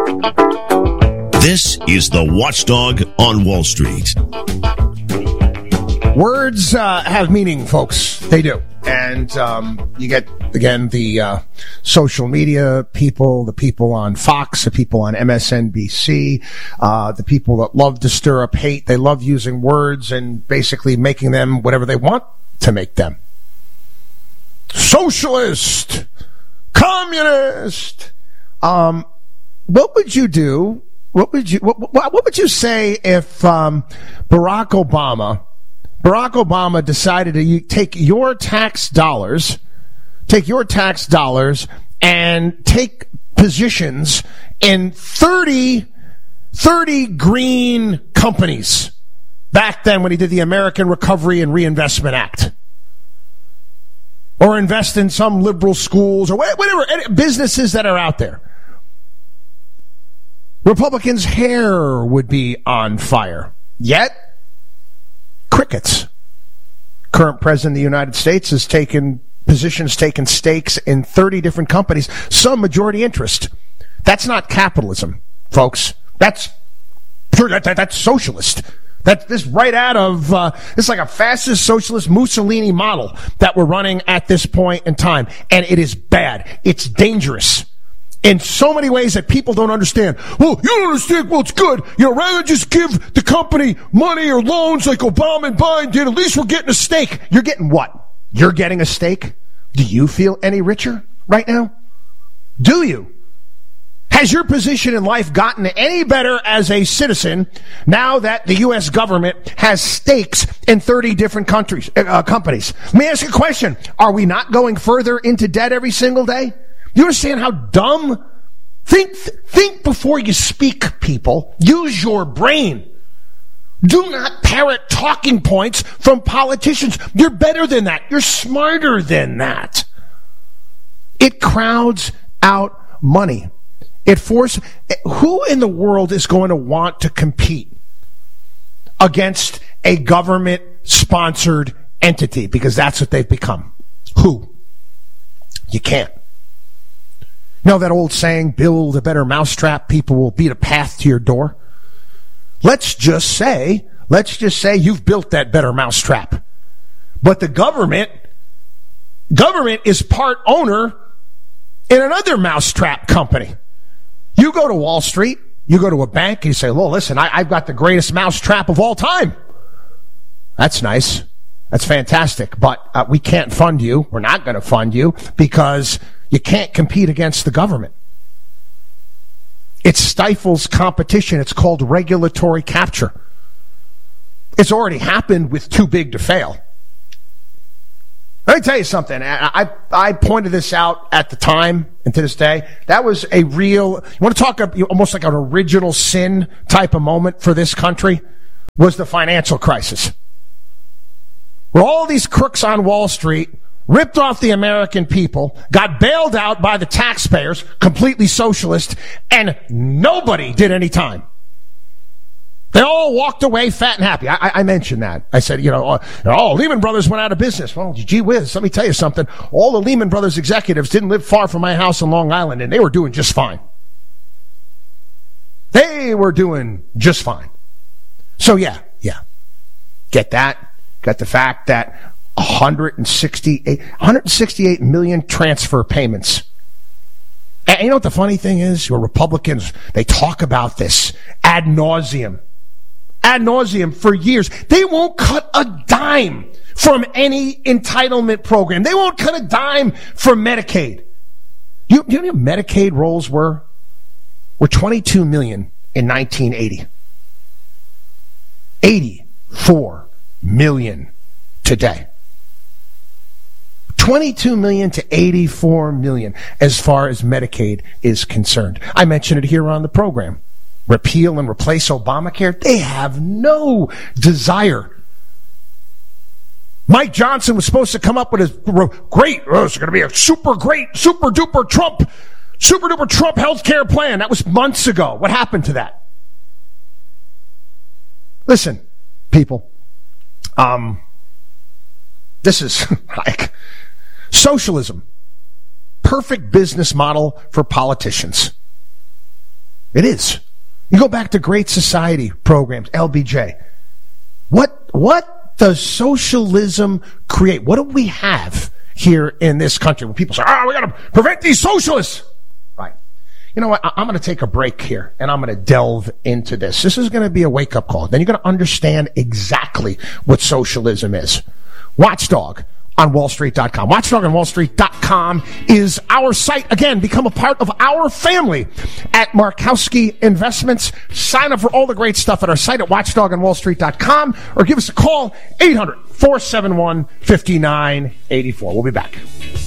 This is the Watchdog on Wall Street. Words have meaning, folks. They do. And you get, again, the social media people, the people on Fox, the people on MSNBC, the people that love to stir up hate. They love using words and basically making them whatever they want to make them. Socialist, communist. What would you do? What would you say if Barack Obama decided to take your tax dollars and take positions in 30 green companies back then when he did the American Recovery and Reinvestment Act? Or invest in some liberal schools or whatever businesses that are out there. Republicans' hair would be on fire. Yet, crickets. Current president of the United States has taken stakes in 30 different companies, some majority interest. That's not capitalism, folks. That's socialist. That's this right out of this, like a fascist socialist Mussolini model that we're running at this point in time, and it is bad. It's dangerous in so many ways that people don't understand. Well, you don't understand. Well, it's good. Rather just give the company money or loans like Obama and Biden did. At least we're getting a stake. You're getting what? You're getting a stake? Do you feel any richer right now? Do you? Has your position in life gotten any better as a citizen now that the U.S. government has stakes in 30 different companies? Let me ask you a question. Are we not going further into debt every single day? You understand how dumb? Think before you speak, people. Use your brain. Do not parrot talking points from politicians. You're better than that. You're smarter than that. It crowds out money. Who in the world is going to want to compete against a government-sponsored entity? Because that's what they've become. Who? You can't. You know that old saying, build a better mousetrap, people will beat a path to your door? Let's just say you've built that better mousetrap. But the government is part owner in another mousetrap company. You go to Wall Street, you go to a bank, and you say, well, listen, I've got the greatest mousetrap of all time. That's nice. That's fantastic. But we can't fund you. We're not going to fund you because you can't compete against the government. It stifles competition. It's called regulatory capture. It's already happened with Too Big to Fail. Let me tell you something. I pointed this out at the time and to this day. That was a real, you want to talk almost like an original sin type of moment for this country, was the financial crisis. Where all these crooks on Wall Street ripped off the American people, got bailed out by the taxpayers, completely socialist, and nobody did any time. They all walked away fat and happy. I mentioned that. I said, Lehman Brothers went out of business. Well, gee whiz, let me tell you something. All the Lehman Brothers executives didn't live far from my house in Long Island, and they were doing just fine. They were doing just fine. So, yeah. Get that. Got the fact that 168 million transfer payments. And you know what the funny thing is? Your Republicans, they talk about this ad nauseum for years. They won't cut a dime from any entitlement program. They won't cut a dime from Medicaid. You know what Medicaid rolls were? Were 22 million in 1980. 84 million today. 22 million to 84 million as far as Medicaid is concerned. I mentioned it here on the program. Repeal and replace Obamacare. They have no desire. Mike Johnson was supposed to come up with his it's going to be a super duper Trump healthcare plan. That was months ago. What happened to that? Listen, people, this is like socialism. Perfect business model for politicians. It is. You go back to Great Society programs, LBJ. What does socialism create? What do we have here in this country when people say, we got to prevent these socialists? Right. You know what? I'm going to take a break here, and I'm going to delve into this. This is going to be a wake-up call. Then you're going to understand exactly what socialism is. Watchdog on WallStreet.com. Watchdog on WallStreet.com is our site. Again, become a part of our family at Markowski Investments. Sign up for all the great stuff at our site at Watchdog on WallStreet.com, or give us a call, 800-471-5984. We'll be back.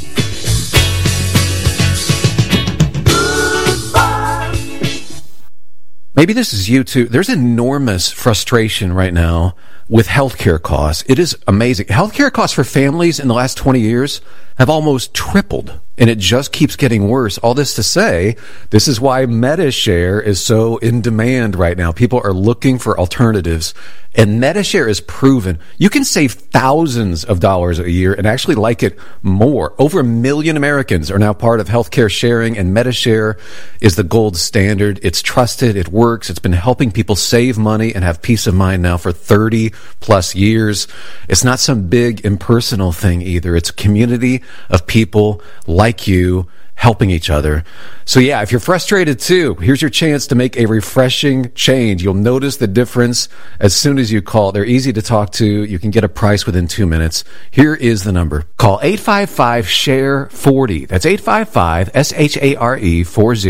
Maybe this is you too. There's enormous frustration right now with healthcare costs. It is amazing. Healthcare costs for families in the last 20 years have almost tripled, and it just keeps getting worse. All this to say, this is why MediShare is so in demand right now. People are looking for alternatives, and MediShare is proven. You can save thousands of dollars a year and actually like it more. Over 1 million Americans are now part of healthcare sharing, and MediShare is the gold standard. It's trusted. It works. It's been helping people save money and have peace of mind now for 30 plus years. It's not some big impersonal thing either. It's a community of people like you helping each other. So yeah, if you're frustrated too, here's your chance to make a refreshing change. You'll notice the difference as soon as you call. They're easy to talk to. You can get a price within 2 minutes. Here is the number. Call 855-SHARE-40. That's 855-SHARE-40.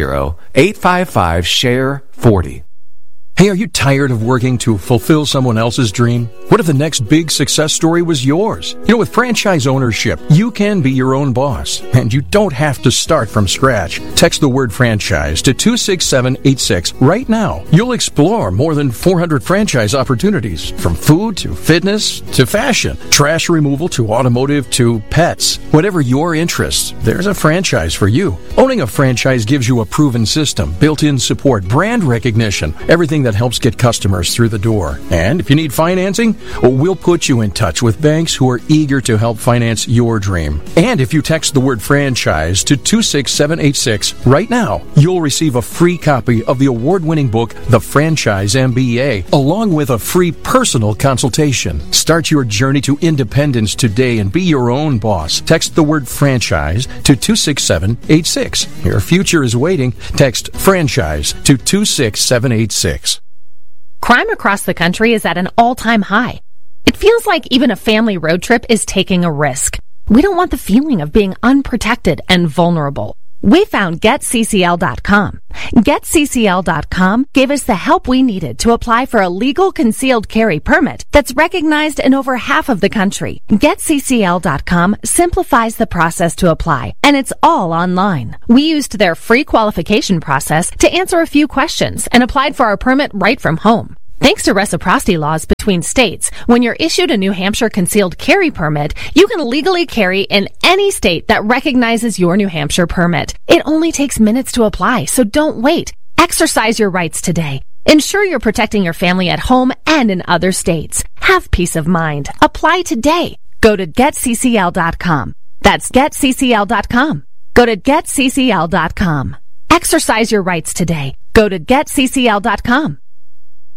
855-SHARE-40. Hey, are you tired of working to fulfill someone else's dream? What if the next big success story was yours? You know, with franchise ownership, you can be your own boss, and you don't have to start from scratch. Text the word franchise to 26786 right now. You'll explore more than 400 franchise opportunities, from food to fitness to fashion, trash removal to automotive to pets. Whatever your interests, there's a franchise for you. Owning a franchise gives you a proven system, built-in support, brand recognition, everything that helps get customers through the door. And if you need financing, we'll put you in touch with banks who are eager to help finance your dream. And if you text the word franchise to 26786 right now, you'll receive a free copy of the award-winning book, The Franchise MBA, along with a free personal consultation. Start your journey to independence today and be your own boss. Text the word franchise to 26786. Your future is waiting. Text franchise to 26786. Crime across the country is at an all-time high. It feels like even a family road trip is taking a risk. We don't want the feeling of being unprotected and vulnerable. We found GetCCL.com. GetCCL.com gave us the help we needed to apply for a legal concealed carry permit that's recognized in over half of the country. GetCCL.com simplifies the process to apply, and it's all online. We used their free qualification process to answer a few questions and applied for our permit right from home. Thanks to reciprocity laws between states, when you're issued a New Hampshire concealed carry permit, you can legally carry in any state that recognizes your New Hampshire permit. It only takes minutes to apply, so don't wait. Exercise your rights today. Ensure you're protecting your family at home and in other states. Have peace of mind. Apply today. Go to GetCCL.com. That's GetCCL.com. Go to GetCCL.com. Exercise your rights today. Go to GetCCL.com.